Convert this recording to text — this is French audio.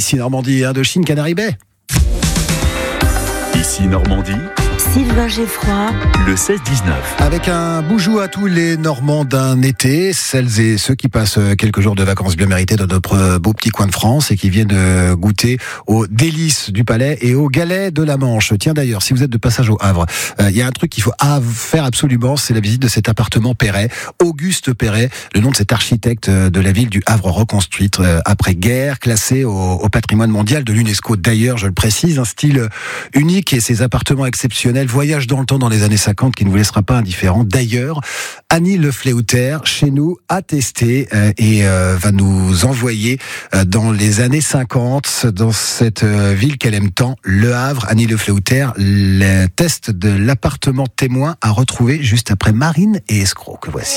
Ici Normandie, Indochine, Canary Bay. Ici Normandie, Sylvain Geffroy, le 16-19. Avec un boujou à tous les Normands d'un été, celles et ceux qui passent quelques jours de vacances bien méritées dans notre beau petit coin de France et qui viennent goûter aux délices du Palais et aux galets de la Manche. Tiens d'ailleurs, si vous êtes de passage au Havre, il y a un truc qu'il faut faire absolument, c'est la visite de cet appartement Perret, Auguste Perret, le nom de cet architecte de la ville du Havre reconstruite après-guerre, classé au patrimoine mondial de l'UNESCO. D'ailleurs, je le précise, un style unique et ses appartements exceptionnels, voyage dans le temps dans les années 50 qui ne vous laissera pas indifférent. D'ailleurs, Annie Lefléoter, chez nous, a testé et va nous envoyer dans les années 50, dans cette ville qu'elle aime tant, Le Havre. Annie Lefléoter, le test de l'appartement témoin à retrouver juste après Marine et Escroc. Que voici.